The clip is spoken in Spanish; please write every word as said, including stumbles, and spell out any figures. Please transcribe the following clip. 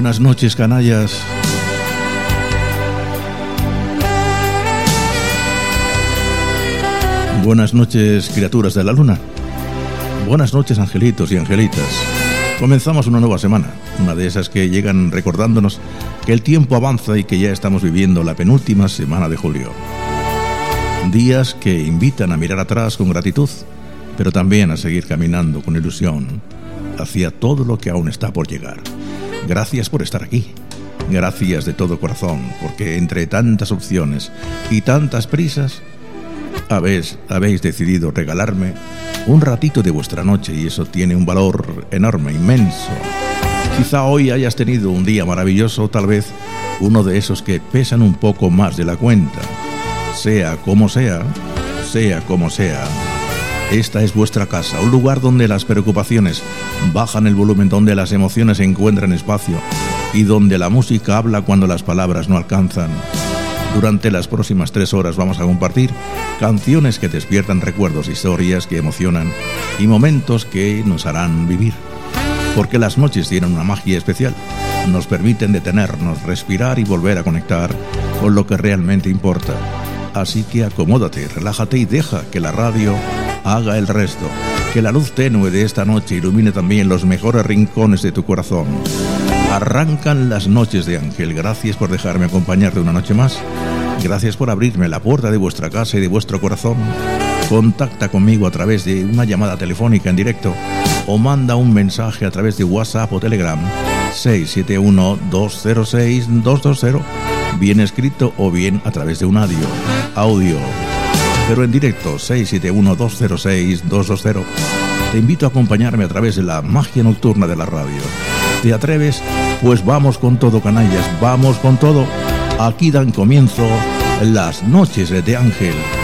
Buenas noches, canallas. Buenas noches, criaturas de la luna. Buenas noches, angelitos y angelitas. Comenzamos una nueva semana, una de esas que llegan recordándonos que el tiempo avanza y que ya estamos viviendo la penúltima semana de julio. Días que invitan a mirar atrás con gratitud, pero también a seguir caminando con ilusión hacia todo lo que aún está por llegar. Gracias por estar aquí. Gracias de todo corazón, porque entre tantas opciones y tantas prisas, habéis, habéis decidido regalarme un ratito de vuestra noche, y eso tiene un valor enorme, inmenso. Quizá hoy hayas tenido un día maravilloso, tal vez uno de esos que pesan un poco más de la cuenta. Sea como sea, sea como sea, esta es vuestra casa, un lugar donde las preocupaciones bajan el volumen, donde las emociones encuentran espacio y donde la música habla cuando las palabras no alcanzan. Durante las próximas tres horas vamos a compartir canciones que despiertan recuerdos, historias que emocionan y momentos que nos harán vivir. Porque las noches tienen una magia especial, nos permiten detenernos, respirar y volver a conectar con lo que realmente importa. Así que acomódate, relájate y deja que la radio haga el resto. Que la luz tenue de esta noche ilumine también los mejores rincones de tu corazón. Arrancan las noches de Ángel. Gracias por dejarme acompañarte una noche más. Gracias por abrirme la puerta de vuestra casa y de vuestro corazón. Contacta conmigo a través de una llamada telefónica en directo o manda un mensaje a través de WhatsApp o Telegram seis siete uno, dos cero seis, dos dos cero, bien escrito o bien a través de un audio, audio, pero en directo seis siete uno, dos cero seis, dos dos cero. Te invito a acompañarme a través de la magia nocturna de la radio. ¿Te atreves? Pues vamos con todo, canallas, vamos con todo. Aquí dan comienzo las noches de Ángel.